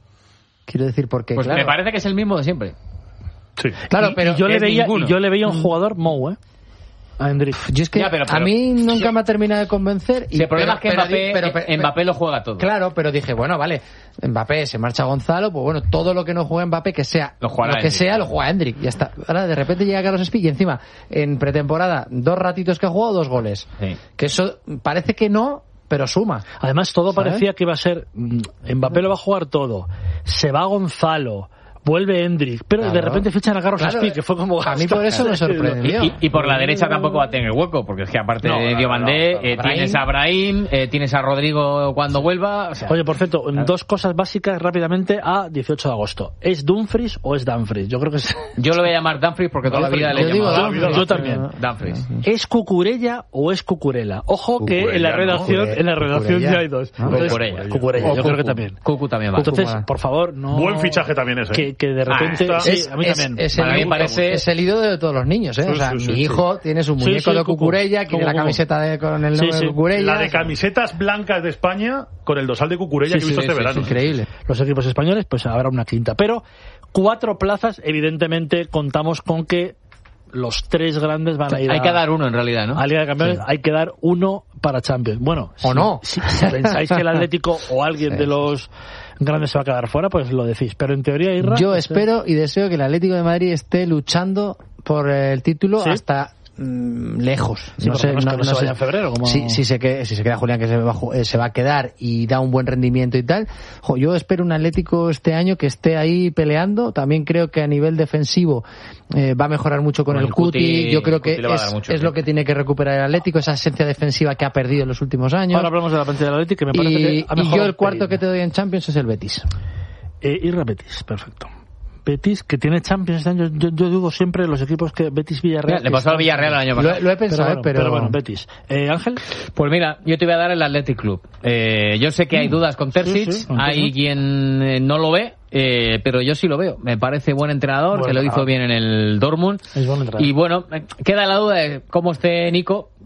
Quiero decir, porque pues claro, me parece que es el mismo de siempre. Sí. Claro, pero y yo le veía y yo le veía un jugador Mou, ¿eh? A Endrick. Yo es que ya, pero, pero, a mí nunca sí. me ha terminado de convencer. Y sí, el problema pero, es que Mbappé, pero, pero, pero, Mbappé lo juega todo. Claro, pero dije, bueno, vale, Mbappé se marcha Gonzalo, pues bueno, todo lo que no juega Mbappé, que sea lo, lo que Endrick. sea, lo juega Endrick. Ya está. Ahora de repente llega Carlos Espí y encima, en pretemporada, dos ratitos que ha jugado, dos goles. Sí. Que eso parece que no, pero suma. Además, todo ¿sabes? Parecía que iba a ser... Mbappé lo va a jugar todo. Se va Gonzalo. Vuelve Endrick, pero claro. de repente fichan a Carlos Espí, claro. que fue como... A mí por eso me sorprendió. Y, y, y por la derecha tampoco va a tener hueco, porque es que aparte no, de Diomandé, no, no, no, eh, tienes a Brahim, eh, tienes a Rodrigo cuando vuelva... O sea, oye, por cierto, claro. dos cosas básicas rápidamente a dieciocho de agosto. ¿Es Dumfries o es Dumfries? Yo creo que es... Yo lo voy a llamar Dumfries porque toda la vida le he llamado Dumfries. Yo también. Dumfries. ¿Es Cucurella o es Cucurella? Ojo Cucurella, que en la redacción no. en la redacción ya hay dos. Ah, Cucurella. Cucurella, yo Cucu. creo que también. Cucu también va. Entonces, por favor, no... Buen fichaje también ese. Que, que de repente... Ah, sí, a mí es, también. Es, es, el, parece... es el ídolo de todos los niños, ¿eh? Sí, o sea, sí, sí, mi hijo sí. tiene su muñeco sí, sí, de Cucurella, quiere la camiseta de, con el nombre sí, sí. de Cucurella. La de camisetas blancas de España con el dosal de Cucurella sí, que he visto sí, este sí, verano. Es increíble. Los equipos españoles, pues habrá una quinta. Pero cuatro plazas, evidentemente, contamos con que los tres grandes van a ir hay a... que dar uno, en realidad, ¿no? A Liga de Campeones sí. hay que dar uno para Champions. Bueno, o si, no. Si, si pensáis que el Atlético o alguien sí. de los grandes se va a quedar fuera, pues lo decís. Pero en teoría, Irra... Yo espero y deseo que el Atlético de Madrid esté luchando por el título ¿sí? hasta mmm, lejos. Sí, no sé, no, no, no se sé. vaya en febrero. Como... Si, si, se queda, si se queda Julián, que se va, se va a quedar y da un buen rendimiento y tal. Jo, yo espero un Atlético este año que esté ahí peleando. También creo que a nivel defensivo eh, va a mejorar mucho con, con el, el Cuti. Cuti. Yo creo que es, mucho, es sí. lo que tiene que recuperar el Atlético, esa esencia defensiva que ha perdido en los últimos años. Ahora hablamos de la plantilla del Atlético, que me parece y, que ha mejorado. Y yo el cuarto que te doy en Champions es el Betis. Eh, Irra Betis, perfecto. Betis, que tiene Champions este año. Yo, yo dudo siempre los equipos que Betis Villarreal. Le pasó al Villarreal el año pasado. Lo, lo he pensado, pero bueno, pero... pero bueno Betis. Eh, Ángel. Pues mira, yo te voy a dar el Athletic Club. Eh, yo sé que hay dudas con Terzic, sí, sí, hay quien eh, no lo ve. Eh, pero yo sí lo veo. Me parece buen entrenador, bueno, que lo hizo bien en el Dortmund. Es buen entrenador. Y bueno, queda la duda de cómo esté Nico,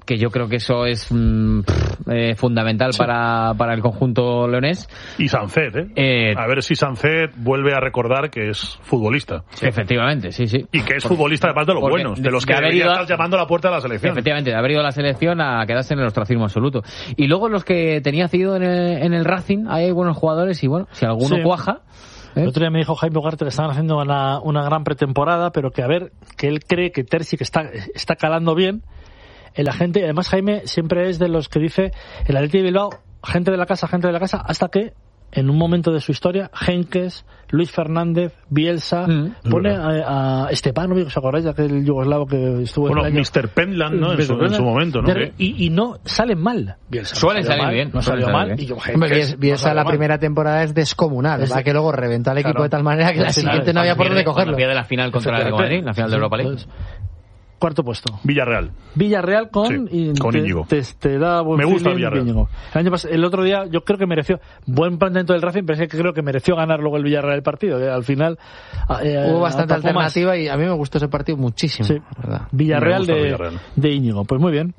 que yo creo que eso es mm, eh, fundamental sí. para, para el conjunto leonés. Y Sancet, ¿eh? eh a ver si Sancet vuelve a recordar que es futbolista. Sí. Efectivamente, sí, sí. Y que es futbolista además de los buenos, de los que debería estar llamando a la puerta de la selección. Efectivamente, de haber ido a la selección a quedarse en el ostracismo absoluto. Y luego los que tenía cedido en el, en el Racing, hay buenos jugadores y bueno, si alguno sí. cuaja... ¿Eh? El otro día me dijo Jaime Ugarte que estaban haciendo una, una gran pretemporada, pero que a ver, que él cree que Terzic está, está calando bien en la gente. Además, Jaime siempre es de los que dice el Athletic de Bilbao, gente de la casa, gente de la casa, hasta que en un momento de su historia, Henkes, Luis Fernández, Bielsa, mm, pone a, a Stepanovic, ¿os acordáis de aquel yugoslavo que estuvo bueno, en el año? mister Penland, ¿no? En su, en su momento, ¿no? De, y, y no salen mal. Bielsa suelen no salir mal, bien. No salió mal. Bien. Y Henkes, Bielsa no la mal. primera temporada es descomunal, es que luego reventó al equipo claro. de tal manera que la siguiente no había por dónde cogerlo. Pierde la final contra el Atlético de Madrid, la final de Europa League. Cuarto puesto. Villarreal. Villarreal con, sí, y con te, Íñigo. Te, te da buen Me gusta el Villarreal. El, año pas- el otro día yo creo que mereció buen planteamiento del Racing, pero es que creo que mereció ganar luego el Villarreal el partido. Que al final eh, hubo bastante alternativa más. Y a mí me gustó ese partido muchísimo. Sí. ¿verdad? Villarreal, de, Villarreal de Íñigo. Pues muy bien.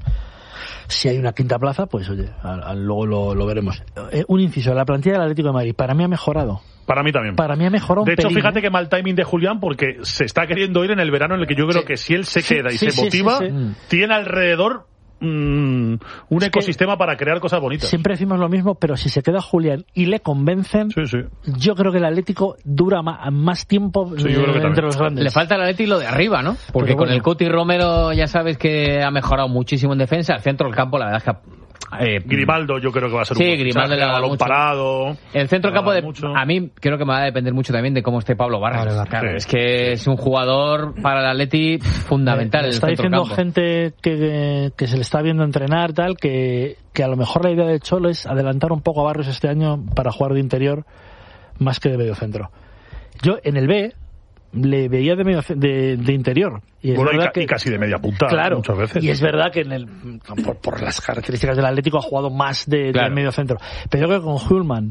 Si hay una quinta plaza, pues oye, al, al, luego lo, lo veremos. Eh, un inciso, la plantilla del Atlético de Madrid para mí ha mejorado. Para mí también. Para mí ha mejorado un De hecho, pelín, fíjate ¿eh? que mal timing de Julián porque se está queriendo ir en el verano en el que yo creo sí. que si él se queda y sí, se sí, motiva, sí, sí. tiene alrededor mmm, un es ecosistema para crear cosas bonitas. Siempre decimos lo mismo, pero si se queda Julián y le convencen, sí, sí. yo creo que el Atlético dura más, más tiempo sí, eh, entre los grandes. Le falta al Atlético lo de arriba, ¿no? Porque bueno. con el Cuti Romero ya sabes que ha mejorado muchísimo en defensa. El centro del campo, la verdad es que Eh, Grimaldo yo creo que va a ser sí, un Grimaldo le ha dado balón mucho. parado. El centro campo de, a mí creo que me va a depender mucho también de cómo esté Pablo Barrios. Vale, claro, sí. Es que es un jugador para el Atleti fundamental. Me, me el está diciendo campo. gente que, que se le está viendo entrenar tal que, que a lo mejor la idea de Cholo es adelantar un poco a Barrios este año para jugar de interior más que de medio centro. Yo en el B le veía de medio de, de interior y es bueno, verdad y, ca- que y casi de media punta claro, muchas veces y es verdad que en el por, por las características del Atlético ha jugado más de, claro. de medio centro, pero yo creo que con Hulman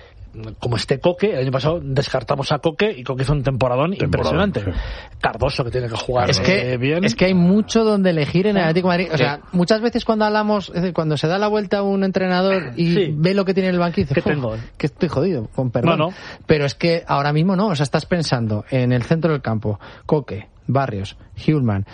como este Coque, el año pasado descartamos a Coque y Coque hizo un temporadón, temporadón impresionante. Sí. Cardoso que tiene que jugar es que, eh, bien. Es que hay mucho donde elegir en el Atlético de Madrid. O sea, muchas veces cuando hablamos, es decir, cuando se da la vuelta a un entrenador y sí. ve lo que tiene en el banquillo, ¿qué tengo? Que estoy jodido, con perdón. No, no. Pero es que ahora mismo no, o sea, estás pensando en el centro del campo, Coque, Barrios, Hulman,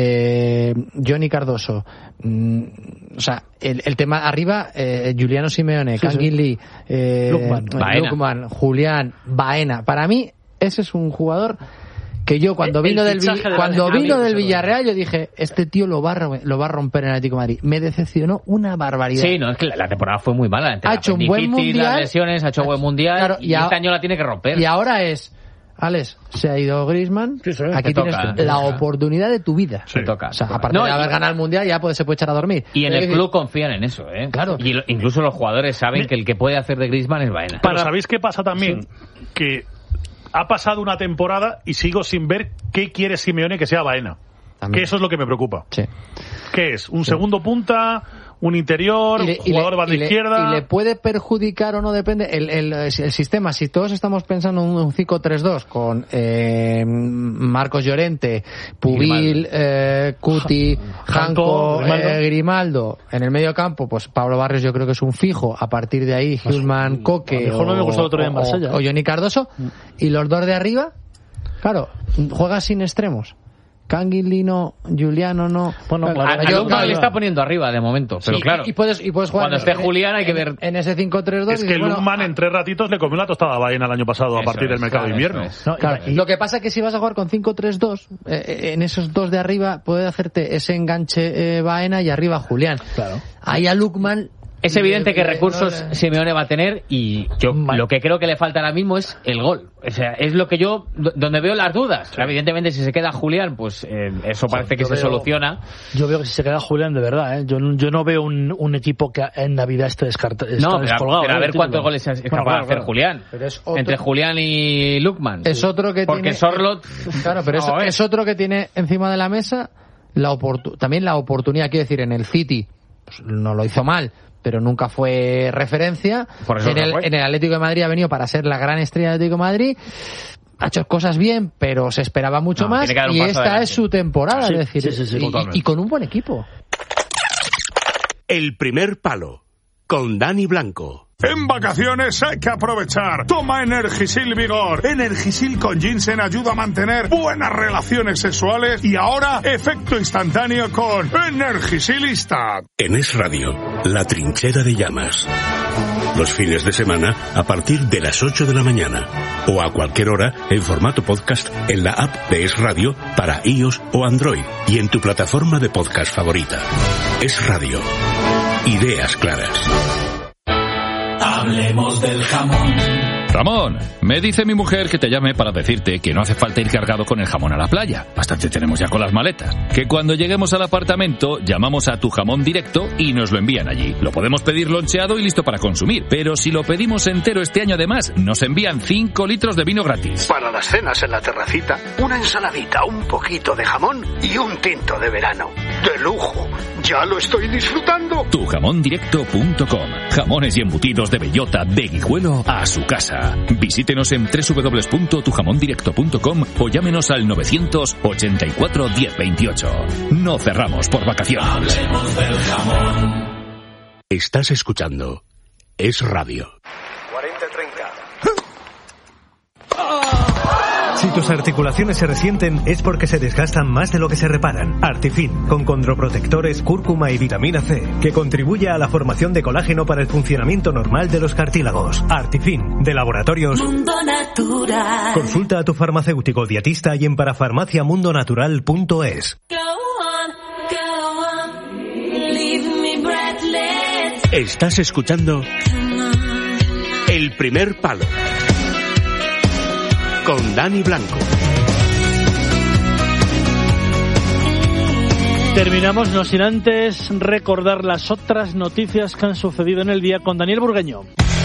eh, Johnny Cardoso, mm, o sea, el, el tema arriba, eh, Giuliano Simeone, sí, Kangin Lee, eh, Lukman, Lukman, Julián, Baena. Para mí, ese es un jugador que yo cuando el, vino el del de cuando vino del Villarreal yo dije, este tío lo va a, lo va a romper en el Atlético de Madrid. Me decepcionó una barbaridad. Sí, no, es que la, la temporada fue muy mala. Ha hecho un buen mundial, las lesiones, ha hecho un buen mundial, claro, y, y este año la tiene que romper. Y ahora es Alex, se ha ido Griezmann, sí, sí, aquí tienes toca, la toca. oportunidad de tu vida. Sí. Toca, o sea, toca. aparte no, de haber y, ganado el Mundial, ya puede, se puede echar a dormir. Y en el club confían en eso, ¿eh? Claro. Y lo, incluso los jugadores saben que el que puede hacer de Griezmann es Baena. Pero ¿sabéis qué pasa también? Sí. Que ha pasado una temporada y sigo sin ver qué quiere Simeone que sea Baena. También. Que eso es lo que me preocupa. Sí. ¿Qué es? ¿Un sí. segundo punta? ¿Un interior? ¿Un jugador de banda izquierda? ¿Y le puede perjudicar o no? Depende. El, el, el sistema, si todos estamos pensando en un cinco tres dos con eh, Marcos Llorente, Pubil, eh, Cuti, Janko, Grimaldo. Eh, Grimaldo, en el medio campo, pues Pablo Barrios yo creo que es un fijo. A partir de ahí, Hulman, Coque o, no me gustó el otro día en Marsella, o, o Johnny Cardoso. Y los dos de arriba, claro, juega sin extremos. Canguilino, Juliano no. Bueno, claro, a, a yo, claro, le está poniendo arriba de momento, pero sí, claro. Y, y, puedes, y puedes jugar. Cuando esté Julián hay que ver. En, en ese cinco tres dos. Es que bueno, Lukman en tres ratitos le comió la tostada a Baena el año pasado a partir es, del mercado claro, de invierno. Es. No, claro, y, lo que pasa es que si vas a jugar con cinco tres dos, eh, en esos dos de arriba puede hacerte ese enganche eh, Baena y arriba Julián. Claro. Ahí a Lukman. Es evidente que recursos Simeone va a tener y yo lo que creo que le falta ahora mismo es el gol. O sea, es lo que yo, donde veo las dudas. Sí. Evidentemente, si se queda Julián, pues eh, eso parece sí, que se veo, soluciona. Yo veo que si se queda Julián, de verdad, ¿eh? yo, yo no veo un, un equipo que en Navidad esté descartado. No, pero, pero a ver cuántos goles es capaz bueno, claro, de hacer claro. Julián. Otro, entre Julián y Lukman. Es otro que Porque tiene... Sorlot... Claro, pero no, es, es otro que tiene encima de la mesa la oportu- también la oportunidad, quiero decir, en el City pues, no lo hizo mal, pero nunca fue referencia. Por eso en, el, fue. en el Atlético de Madrid ha venido para ser la gran estrella del Atlético de Madrid. Ha hecho cosas bien, pero se esperaba mucho no, más. Y esta adelante. Es su temporada, sí, es decir, sí, sí, sí, y, y con un buen equipo. El primer palo, con Dani Blanco. En vacaciones hay que aprovechar. Toma Energisil Vigor. Energisil con ginseng ayuda a mantener buenas relaciones sexuales y ahora efecto instantáneo con Energisilista. En Es Radio, la trinchera de llamas. Los fines de semana a partir de las ocho de la mañana o a cualquier hora en formato podcast en la app de Es Radio para iOS o Android y en tu plataforma de podcast favorita. Es Radio. Ideas claras. Hablemos del jamón. Ramón, me dice mi mujer que te llame para decirte que no hace falta ir cargado con el jamón a la playa. Bastante tenemos ya con las maletas. Que cuando lleguemos al apartamento, llamamos a Tu Jamón Directo y nos lo envían allí. Lo podemos pedir loncheado y listo para consumir. Pero si lo pedimos entero este año además, nos envían cinco litros de vino gratis. Para las cenas en la terracita, una ensaladita, un poquito de jamón y un tinto de verano. ¡De lujo! ¡Ya lo estoy disfrutando! tu jamón directo punto com. Jamones y embutidos de bellota, de Guijuelo a su casa. Visítenos en doble u doble u doble u punto tu jamón directo punto com o llámenos al novecientos ochenta y cuatro diez veintiocho. No cerramos por vacaciones. Hablemos del jamón. Estás escuchando Es Radio. cuarenta treinta. Si tus articulaciones se resienten es porque se desgastan más de lo que se reparan. Artifin, con condroprotectores, cúrcuma y vitamina C, que contribuye a la formación de colágeno para el funcionamiento normal de los cartílagos. Artifin, de Laboratorios Mundo Natural. Consulta a tu farmacéutico dietista y en parafarmacia mundo natural punto es. Estás escuchando El primer palo con Dani Blanco. Terminamos, no sin antes recordar las otras noticias que han sucedido en el día con Daniel Burgueño.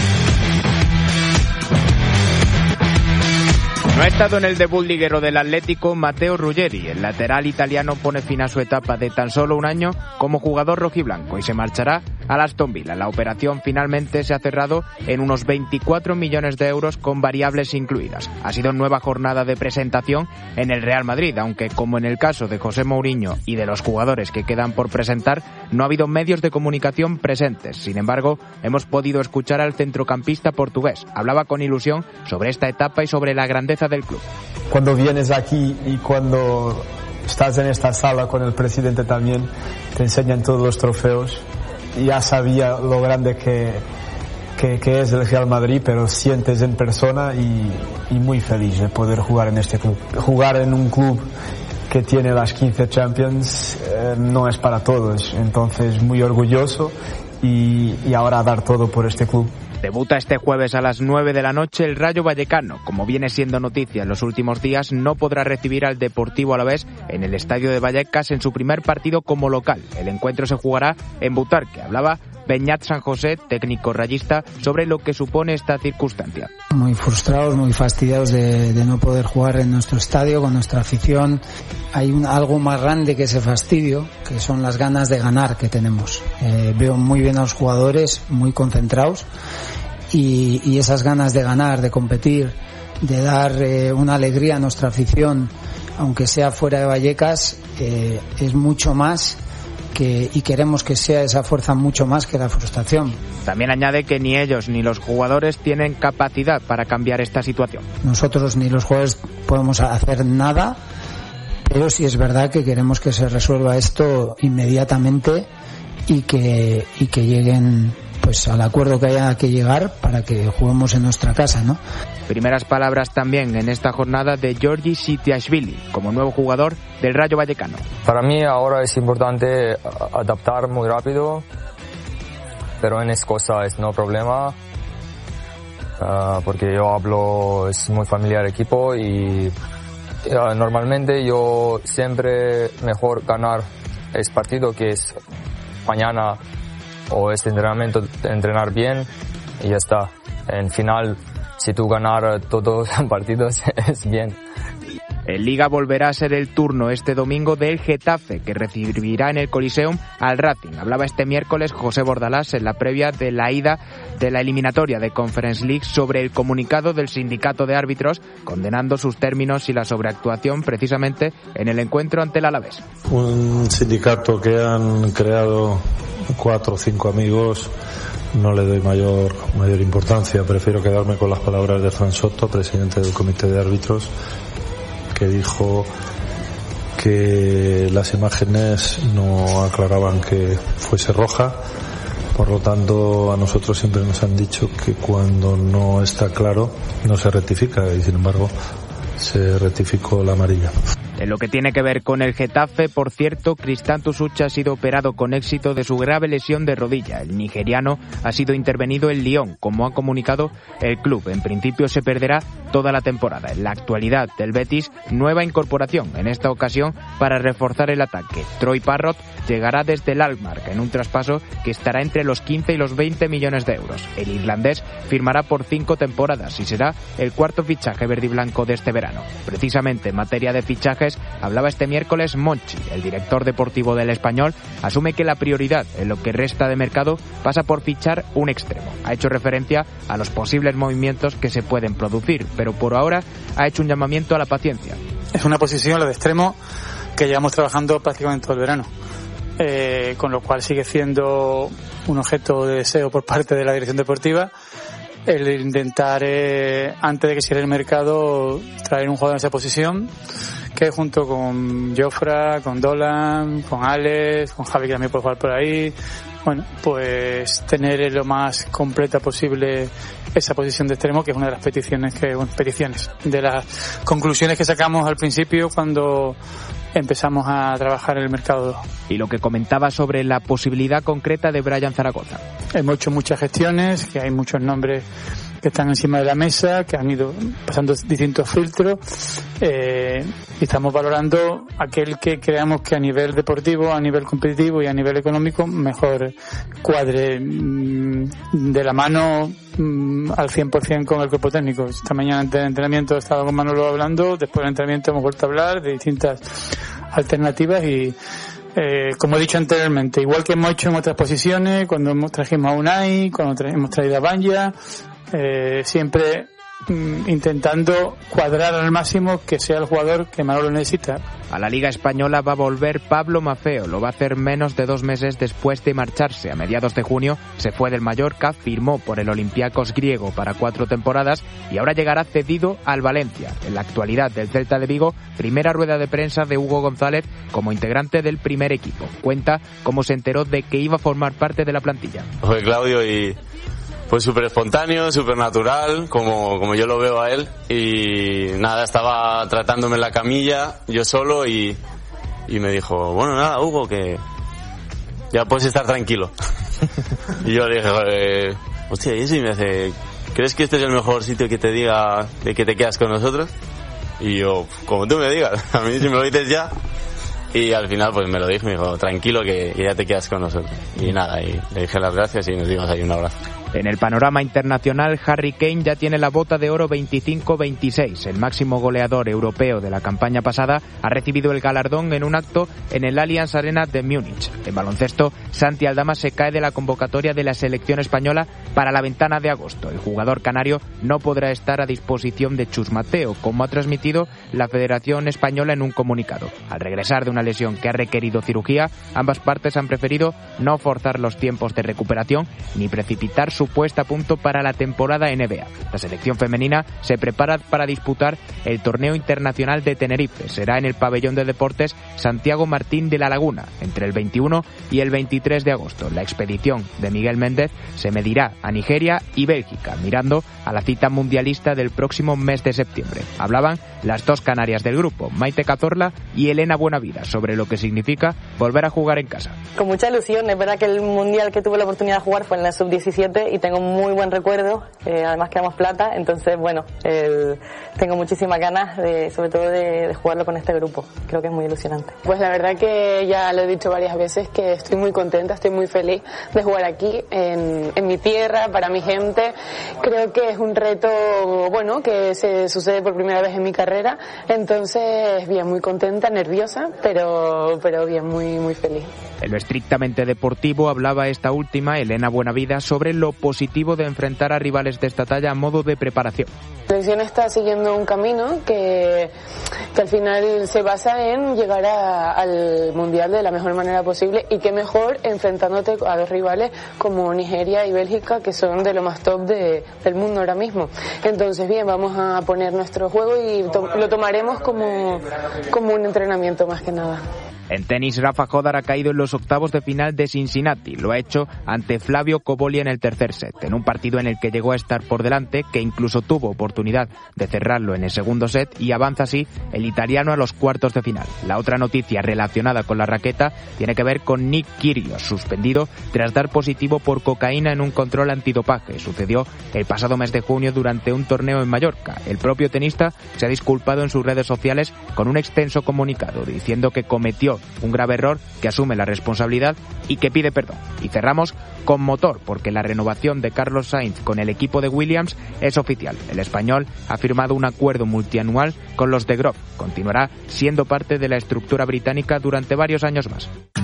No ha estado en el debut liguero del Atlético Matteo Ruggeri. El lateral italiano pone fin a su etapa de tan solo un año como jugador rojiblanco y se marchará al Aston Villa. La operación finalmente se ha cerrado en unos veinticuatro millones de euros con variables incluidas. Ha sido nueva jornada de presentación en el Real Madrid, aunque como en el caso de José Mourinho y de los jugadores que quedan por presentar, no ha habido medios de comunicación presentes. Sin embargo, hemos podido escuchar al centrocampista portugués. Hablaba con ilusión sobre esta etapa y sobre la grandeza del club. Cuando vienes aquí y cuando estás en esta sala con el presidente también, te enseñan todos los trofeos. Ya sabía lo grande que, que, que es el Real Madrid, pero sientes en persona y, y muy feliz de poder jugar en este club. Jugar en un club que tiene las quince Champions eh, no es para todos, entonces muy orgulloso y, y ahora dar todo por este club. Debuta este jueves a las nueve de la noche el Rayo Vallecano. Como viene siendo noticia en los últimos días, no podrá recibir al Deportivo Alavés en el estadio de Vallecas en su primer partido como local. El encuentro se jugará en Butarque. Hablaba Beñat San José, técnico rayista, sobre lo que supone esta circunstancia. Muy frustrados, muy fastidiados de, de no poder jugar en nuestro estadio, con nuestra afición. Hay un, algo más grande que ese fastidio, que son las ganas de ganar que tenemos. Eh, veo muy bien a los jugadores, muy concentrados, y, y esas ganas de ganar, de competir, de dar eh, una alegría a nuestra afición, aunque sea fuera de Vallecas, eh, es mucho más. Que, y queremos que sea esa fuerza mucho más que la frustración. También añade que ni ellos ni los jugadores tienen capacidad para cambiar esta situación. Nosotros ni los jugadores podemos hacer nada, pero sí es verdad que queremos que se resuelva esto inmediatamente y que, y que lleguen pues al acuerdo que haya que llegar para que juguemos en nuestra casa, ¿no? Primeras palabras también en esta jornada de Giorgi Sitiashvili como nuevo jugador del Rayo Vallecano. Para mí ahora es importante adaptar muy rápido, pero en esa cosa es no problema, uh, porque yo hablo, es muy familiar equipo y uh, normalmente yo siempre mejor ganar este partido que es mañana o este entrenamiento, entrenar bien y ya está. En final, si tú ganar todos los partidos es bien. En Liga volverá a ser el turno este domingo del Getafe, que recibirá en el Coliseum al Racing. Hablaba este miércoles José Bordalás en la previa de la ida de la eliminatoria de Conference League sobre el comunicado del sindicato de árbitros condenando sus términos y la sobreactuación precisamente en el encuentro ante el Alavés. Un sindicato que han creado cuatro o cinco amigos no le doy mayor mayor importancia. Prefiero quedarme con las palabras de Fran Soto, presidente del comité de árbitros, que dijo que las imágenes no aclaraban que fuese roja. Por lo tanto, a nosotros siempre nos han dicho que cuando no está claro no se rectifica, y sin embargo se rectificó la amarilla. En lo que tiene que ver con el Getafe, por cierto, Cristantus Ucha ha sido operado con éxito de su grave lesión de rodilla. El nigeriano ha sido intervenido en Lyon, como ha comunicado el club. En principio se perderá toda la temporada. En la actualidad del Betis, nueva incorporación, en esta ocasión para reforzar el ataque. Troy Parrott llegará desde el Alkmaar, en un traspaso que estará entre los quince y los veinte millones de euros. El irlandés firmará por cinco temporadas y será el cuarto fichaje verdiblanco de este verano. Precisamente en materia de fichajes, hablaba este miércoles Monchi. El director deportivo del Español asume que la prioridad en lo que resta de mercado pasa por fichar un extremo. Ha hecho referencia a los posibles movimientos que se pueden producir, pero por ahora ha hecho un llamamiento a la paciencia. Es una posición, la de extremo, que llevamos trabajando prácticamente todo el verano, eh, con lo cual sigue siendo un objeto de deseo por parte de la dirección deportiva el intentar, eh, antes de que cierre el mercado, traer un jugador en esa posición, que junto con Jofra, con Dolan, con Alex, con Javi, que también puede jugar por ahí, bueno, pues tener lo más completa posible esa posición de extremo, que es una de las peticiones que, bueno, peticiones, de las conclusiones que sacamos al principio cuando empezamos a trabajar en el mercado. Y lo que comentaba sobre la posibilidad concreta de Brian Zaragoza. Hemos hecho muchas gestiones, que hay muchos nombres que están encima de la mesa, que han ido pasando distintos filtros, eh, y estamos valorando aquel que creamos que a nivel deportivo, a nivel competitivo y a nivel económico mejor cuadre, mmm, de la mano mmm, al cien por ciento con el cuerpo técnico. Esta mañana antes del entrenamiento he estado con Manolo hablando, después del entrenamiento hemos vuelto a hablar de distintas alternativas y Eh, como he dicho anteriormente, igual que hemos hecho en otras posiciones, cuando hemos trajimos a Unai, cuando tra- hemos traído a Banja, eh, siempre mm, intentando cuadrar al máximo que sea el jugador que Manolo necesita. A la Liga Española va a volver Pablo Maffeo, lo va a hacer menos de dos meses después de marcharse. A mediados de junio se fue del Mallorca, firmó por el Olympiacos griego para cuatro temporadas y ahora llegará cedido al Valencia. En la actualidad del Celta de Vigo, primera rueda de prensa de Hugo González como integrante del primer equipo. Cuenta cómo se enteró de que iba a formar parte de la plantilla. Fue Claudio y fue súper espontáneo, súper natural, como, como yo lo veo a él. Y nada, estaba tratándome en la camilla, yo solo, y, y me dijo, bueno, nada, Hugo, que ya puedes estar tranquilo. Y yo le dije, eh, hostia, y eso, y me dice, ¿crees que este es el mejor sitio que te diga de que te quedas con nosotros? Y yo, como tú me digas, a mí si me lo dices ya. Y al final pues me lo dijo, me dijo, tranquilo que, que ya te quedas con nosotros. Y nada, y le dije las gracias y nos dimos ahí un abrazo. En el panorama internacional, Harry Kane ya tiene la bota de oro veinticinco veintiséis. El máximo goleador europeo de la campaña pasada ha recibido el galardón en un acto en el Allianz Arena de Múnich. En baloncesto, Santi Aldama se cae de la convocatoria de la selección española para la ventana de agosto. El jugador canario no podrá estar a disposición de Chus Mateo, como ha transmitido la Federación Española en un comunicado. Al regresar de una lesión que ha requerido cirugía, ambas partes han preferido no forzar los tiempos de recuperación ni precipitar su puesta a punto para la temporada N B A. La selección femenina se prepara para disputar el torneo internacional de Tenerife. Será en el pabellón de deportes Santiago Martín de la Laguna, entre el veintiuno y el veintitrés de agosto. La expedición de Miguel Méndez se medirá a Nigeria y Bélgica, mirando a la cita mundialista del próximo mes de septiembre. Hablaban las dos canarias del grupo, Maite Cazorla y Elena Buenavida, sobre lo que significa volver a jugar en casa. Con mucha ilusión, es verdad que el mundial que tuve la oportunidad de jugar fue en la sub diecisiete y tengo muy buen recuerdo, eh, además quedamos plata, entonces bueno, el, tengo muchísimas ganas de, sobre todo de, de jugarlo con este grupo, creo que es muy ilusionante. Pues la verdad que ya lo he dicho varias veces que estoy muy contenta, estoy muy feliz de jugar aquí en, en mi tierra, para mi gente. Creo que es un reto, bueno, que se sucede por primera vez en mi carrera, entonces bien, muy contenta, nerviosa, pero, pero bien, muy, muy feliz. En lo estrictamente deportivo hablaba esta última, Elena Buenavida, sobre lo positivo de enfrentar a rivales de esta talla a modo de preparación. La selección está siguiendo un camino que, que al final se basa en llegar a, al Mundial de la mejor manera posible, y qué mejor enfrentándote a dos rivales como Nigeria y Bélgica, que son de lo más top de, del mundo ahora mismo. Entonces, bien, vamos a poner nuestro juego y to- lo tomaremos como, como un entrenamiento más que nada. En tenis, Rafa Jodar ha caído en los octavos de final de Cincinnati. Lo ha hecho ante Flavio Cobolli en el tercer set, en un partido en el que llegó a estar por delante, que incluso tuvo oportunidad de cerrarlo en el segundo set, y avanza así el italiano a los cuartos de final. La otra noticia relacionada con la raqueta tiene que ver con Nick Kyrgios, suspendido tras dar positivo por cocaína en un control antidopaje. Sucedió el pasado mes de junio durante un torneo en Mallorca. El propio tenista se ha disculpado en sus redes sociales con un extenso comunicado diciendo que cometió un grave error, que asume la responsabilidad y que pide perdón. Y cerramos con motor, porque la renovación de Carlos Sainz con el equipo de Williams es oficial. El español ha firmado un acuerdo multianual con los de Grove. Continuará siendo parte de la estructura británica durante varios años más.